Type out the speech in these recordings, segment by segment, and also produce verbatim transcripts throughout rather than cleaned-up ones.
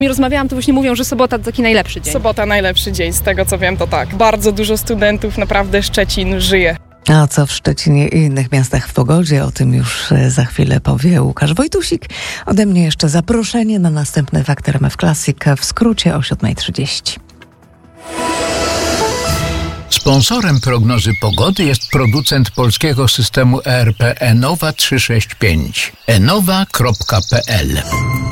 Mi rozmawiałam, to właśnie mówią, że sobota to taki najlepszy dzień. Sobota najlepszy dzień, z tego co wiem to tak. Bardzo dużo studentów, naprawdę Szczecin żyje. A co w Szczecinie i innych miastach w pogodzie? O tym już za chwilę powie Łukasz Wojtusik. Ode mnie jeszcze zaproszenie na następny Fakt R M F Classic w skrócie o siódma trzydzieści. Sponsorem prognozy pogody jest producent polskiego systemu E R P Enowa trzysta sześćdziesiąt pięć. enowa kropka p l.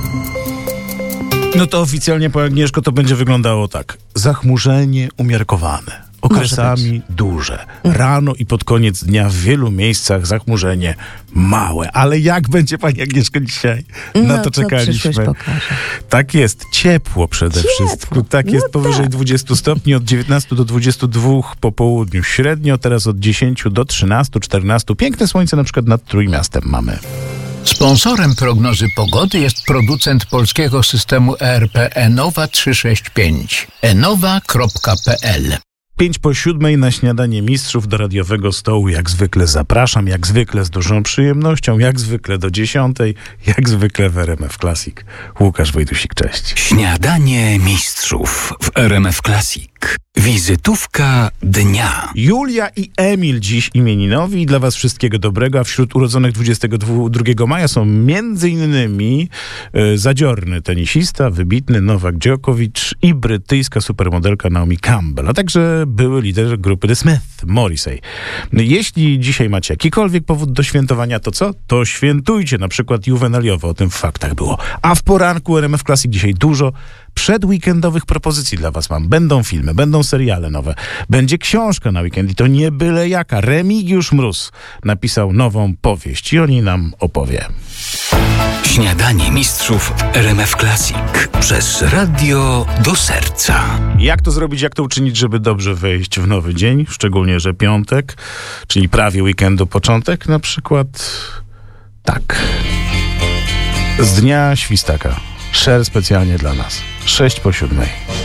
No to oficjalnie po Agnieszko to będzie wyglądało tak. Zachmurzenie umiarkowane. Okresami duże. Rano i pod koniec dnia w wielu miejscach zachmurzenie małe. Ale jak będzie, pani Agnieszko, dzisiaj? Na no, to czekaliśmy. To tak jest. Ciepło przede Ciepło. wszystkim. Tak no jest tak. powyżej dwudziestu stopni, od dziewiętnastu do dwudziestu dwóch po południu średnio, teraz od dziesięciu do trzynastu, czternastu. Piękne słońce na przykład nad Trójmiastem mamy. Sponsorem prognozy pogody jest producent polskiego systemu E R P Enowa trzysta sześćdziesiąt pięć. enowa kropka p l. Pięć po siódmej na śniadanie mistrzów do radiowego stołu. Jak zwykle zapraszam, jak zwykle z dużą przyjemnością, jak zwykle do dziesiątej, jak zwykle w R M F Classic. Łukasz Wojtusik, cześć. Śniadanie mistrzów w R M F Classic. Wizytówka dnia. Julia i Emil dziś imieninowi. Dla was wszystkiego dobrego, a wśród urodzonych dwudziestego drugiego maja są między innymi e, zadziorny tenisista, wybitny Nowak Djokovic i brytyjska supermodelka Naomi Campbell, a także były lider grupy The Smith, Morrissey. Jeśli dzisiaj macie jakikolwiek powód do świętowania, to co? To świętujcie, na przykład juwenaliowo, o tym w faktach było. A w poranku R M F Classic dzisiaj dużo przedweekendowych propozycji dla was mam. Będą filmy, będą seriale nowe, będzie książka na weekend i to nie byle jaka. Remigiusz Mróz napisał nową powieść i o niej nam opowie. Śniadanie mistrzów w R M F Classic. Przez radio do serca. Jak to zrobić, jak to uczynić, żeby dobrze wejść w nowy dzień, szczególnie, że piątek, czyli prawie weekendu początek, na przykład tak. Z dnia świstaka. Szer specjalnie dla nas. Sześć po siódmej.